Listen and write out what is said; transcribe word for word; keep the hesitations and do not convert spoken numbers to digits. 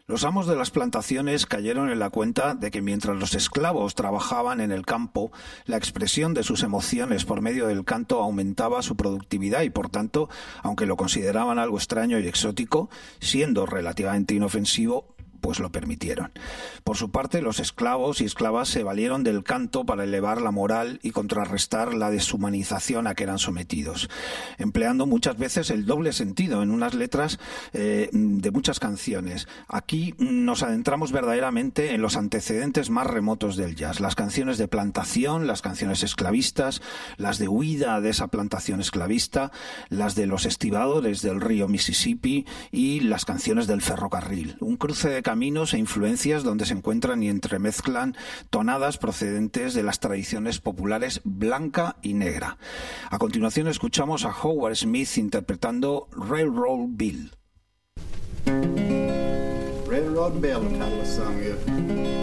Los amos de las plantaciones cayeron en la cuenta de que mientras los esclavos trabajaban en el campo, la expresión de sus emociones por medio del canto aumentaba su productividad y, por tanto, aunque lo consideraban algo extraño y exótico, siendo relativamente inofensivo, pues lo permitieron. Por su parte, los esclavos y esclavas se valieron del canto para elevar la moral y contrarrestar la deshumanización a que eran sometidos, empleando muchas veces el doble sentido en unas letras eh, de muchas canciones. Aquí nos adentramos verdaderamente en los antecedentes más remotos del jazz, las canciones de plantación, las canciones esclavistas, las de huida de esa plantación esclavista, las de los estibadores del río Mississippi y las canciones del ferrocarril. Un cruce de caminos e influencias donde se encuentran y entremezclan tonadas procedentes de las tradiciones populares blanca y negra. A continuación escuchamos a Howard Smith interpretando Railroad Bill. Railroad Bill, the title of the song is.